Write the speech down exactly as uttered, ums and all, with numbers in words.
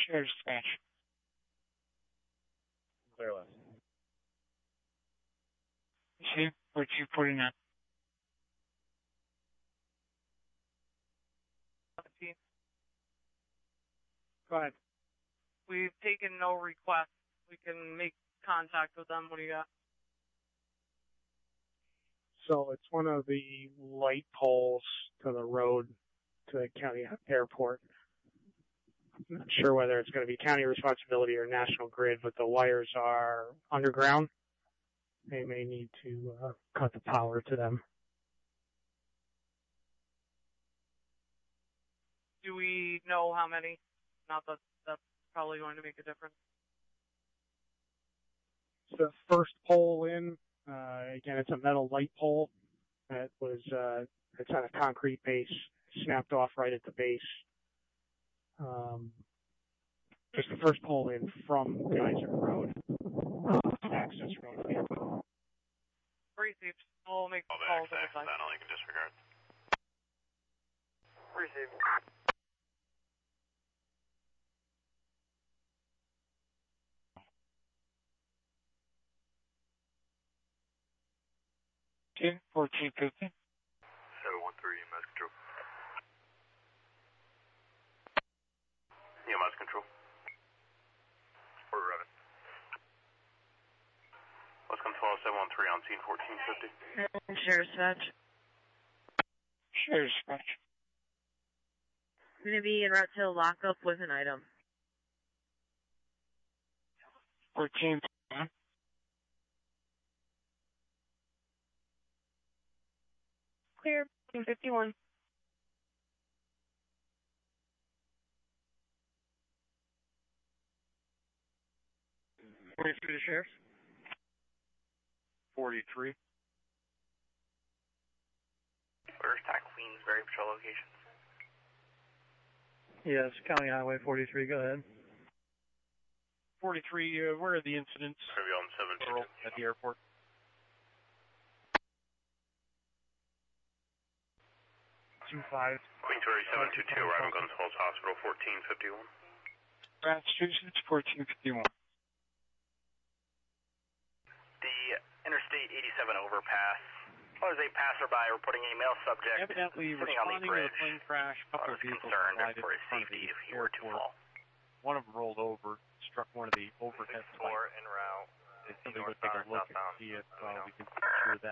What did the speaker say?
Sheriff dispatch. Clear left. See, fourteen forty-nine. Go ahead. We've taken no requests. We can make contact with them. What do you got? So it's one of the light poles to the road to the county airport. I'm not sure whether it's going to be county responsibility or National Grid, but the wires are underground. They may need to uh, cut the power to them. Do we know how many? Not that that's probably going to make a difference. The first pole in, uh, again, it's a metal light pole that was, uh, it's on a concrete base, snapped off right at the base. Um, just the first pole in from Geyser Road, access road here. Received. We'll make All the calls X at the time. accidental, you can disregard. Received. Okay, fourteen fifty. seven one three, E M S control. E M S control. We're running. Let's come twelve seven one three on scene fourteen fifty. Sheriff dispatch. Sheriff dispatch. I'm going to be en route to a lockup with an item. fourteen fifty-one. Clear. fourteen fifty-one. forty-three to Sheriff. forty-three. Where's Tac Queensbury patrol location? Yes, County Highway forty-three, go ahead. forty-three, uh, where are the incidents Maybe on seven two. at the airport? two five. Queensbury seven two two, arriving Guns Falls Hospital fourteen fifty-one. Massachusetts, fourteen fifty-one. The Interstate eighty-seven overpass. Well, there's a passerby reporting a male subject Evidently sitting on the responding to bridge. the plane crash, a couple I was of vehicles concerned collided for in his front of safety the if he were to airport. fall. One of them rolled over, struck one of the overhead spikes. en route. Somebody go take a look and see if uh, we can secure that.